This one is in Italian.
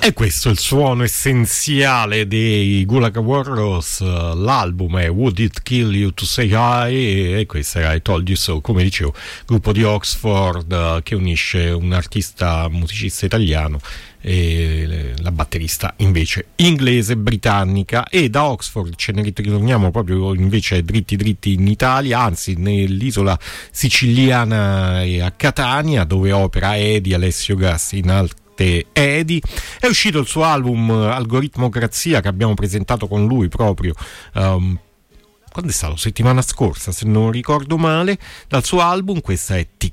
E questo è il suono essenziale dei Gulag Warriors. L'album è Would It Kill You to Say Hi, e questo era I Told You So, come dicevo, gruppo di Oxford che unisce un artista musicista italiano e la batterista invece inglese britannica. E da Oxford ce ne ritorniamo proprio invece dritti in Italia, anzi nell'isola siciliana e a Catania, dove opera Alessio Gassi in Edi. È uscito il suo album Algoritmocrazia, che abbiamo presentato con lui proprio quando è stato? Settimana scorsa, se non ricordo male. Dal suo album questa è Tic